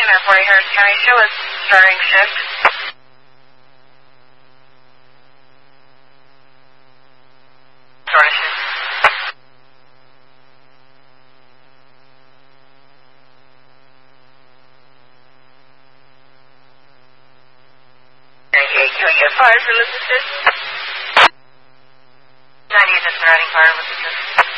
40 Harris County Show is starting shift. Starting shift. Can we get fire for Elizabeth? 98, that's the riding fire, Elizabeth.